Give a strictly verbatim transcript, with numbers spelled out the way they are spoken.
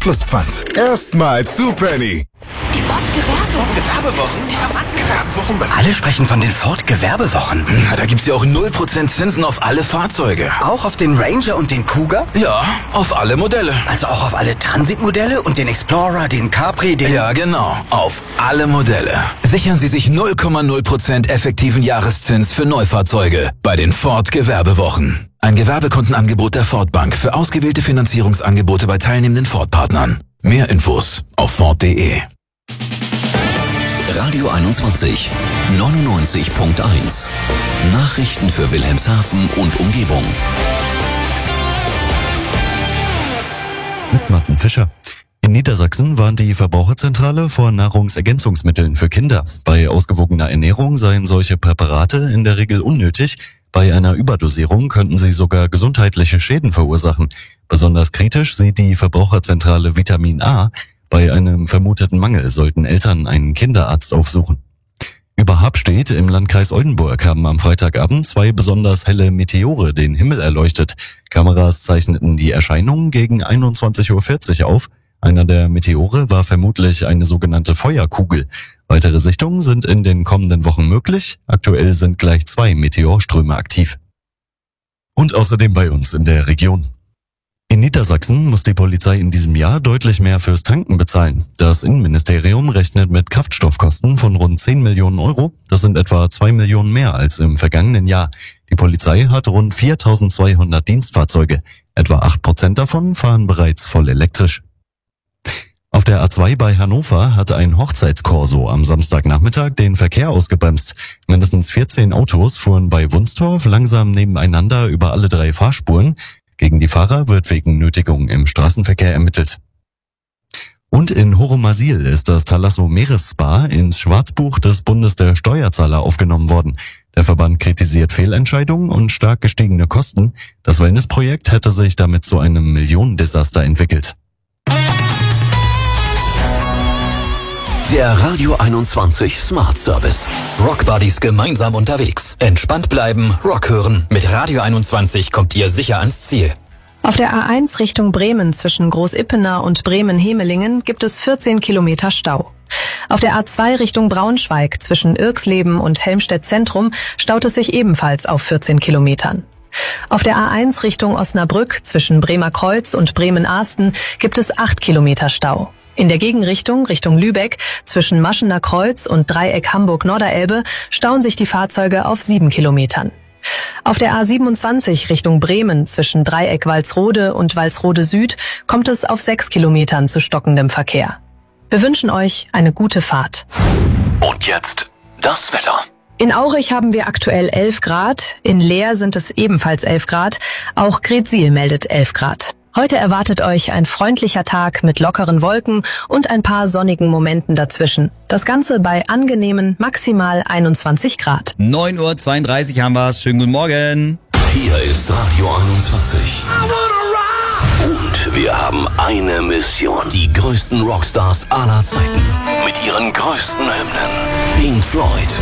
Plus Pfand. Erstmal zu Penny. Die Ford Gewerbewochen. Die Gewerbewochen. Alle sprechen von den Ford Gewerbewochen. Na, da gibt's ja auch null Prozent Zinsen auf alle Fahrzeuge. Auch auf den Ranger und den Kuga? Ja, auf alle Modelle. Also auch auf alle Transitmodelle und den Explorer, den Capri, den... Ja, genau. Auf alle Modelle. Sichern Sie sich null Komma null Prozent effektiven Jahreszins für Neufahrzeuge bei den Ford Gewerbewochen. Ein Gewerbekundenangebot der Ford Bank für ausgewählte Finanzierungsangebote bei teilnehmenden Ford-Partnern. Mehr Infos auf Ford punkt de. Radio einundzwanzig, neunundneunzig Komma eins. Nachrichten für Wilhelmshaven und Umgebung. Mit Martin Fischer. In Niedersachsen warnt die Verbraucherzentrale vor Nahrungsergänzungsmitteln für Kinder. Bei ausgewogener Ernährung seien solche Präparate in der Regel unnötig. Bei einer Überdosierung könnten sie sogar gesundheitliche Schäden verursachen. Besonders kritisch sieht die Verbraucherzentrale Vitamin A. Bei einem vermuteten Mangel sollten Eltern einen Kinderarzt aufsuchen. Über Habstedt im Landkreis Oldenburg haben am Freitagabend zwei besonders helle Meteore den Himmel erleuchtet. Kameras zeichneten die Erscheinungen gegen einundzwanzig Uhr vierzig auf. Einer der Meteore war vermutlich eine sogenannte Feuerkugel. Weitere Sichtungen sind in den kommenden Wochen möglich. Aktuell sind gleich zwei Meteorströme aktiv. Und außerdem bei uns in der Region. In Niedersachsen muss die Polizei in diesem Jahr deutlich mehr fürs Tanken bezahlen. Das Innenministerium rechnet mit Kraftstoffkosten von rund zehn Millionen Euro. Das sind etwa zwei Millionen mehr als im vergangenen Jahr. Die Polizei hat rund viertausendzweihundert Dienstfahrzeuge. Etwa acht Prozent davon fahren bereits voll elektrisch. Auf der A zwei bei Hannover hatte ein Hochzeitskorso am Samstagnachmittag den Verkehr ausgebremst. Mindestens vierzehn Autos fuhren bei Wunstorf langsam nebeneinander über alle drei Fahrspuren. Gegen die Fahrer wird wegen Nötigung im Straßenverkehr ermittelt. Und in Horomasil ist das Thalasso Meeresspa ins Schwarzbuch des Bundes der Steuerzahler aufgenommen worden. Der Verband kritisiert Fehlentscheidungen und stark gestiegene Kosten. Das Wellnessprojekt hätte sich damit zu einem Millionendesaster entwickelt. Der Radio einundzwanzig Smart Service. Rock Buddies gemeinsam unterwegs. Entspannt bleiben, Rock hören. Mit Radio einundzwanzig kommt ihr sicher ans Ziel. Auf der A eins Richtung Bremen zwischen Groß-Ippener und Bremen-Hemelingen gibt es vierzehn Kilometer Stau. Auf der A zwei Richtung Braunschweig zwischen Irxleben und Helmstedt Zentrum staut es sich ebenfalls auf vierzehn Kilometern. Auf der A eins Richtung Osnabrück zwischen Bremer Kreuz und Bremen-Ahsten gibt es acht Kilometer Stau. In der Gegenrichtung, Richtung Lübeck, zwischen Maschener Kreuz und Dreieck Hamburg-Norderelbe stauen sich die Fahrzeuge auf sieben Kilometern. Auf der A siebenundzwanzig Richtung Bremen zwischen Dreieck Walsrode und Walsrode Süd kommt es auf sechs Kilometern zu stockendem Verkehr. Wir wünschen euch eine gute Fahrt. Und jetzt das Wetter. In Aurich haben wir aktuell elf Grad, in Leer sind es ebenfalls elf Grad, auch Greetsiel meldet elf Grad. Heute erwartet euch ein freundlicher Tag mit lockeren Wolken und ein paar sonnigen Momenten dazwischen. Das Ganze bei angenehmen maximal einundzwanzig Grad. neun Uhr zweiunddreißig haben wir's. Schönen guten Morgen. Hier ist Radio einundzwanzig. Und wir haben eine Mission. Die größten Rockstars aller Zeiten. Mit ihren größten Hymnen. Pink Floyd,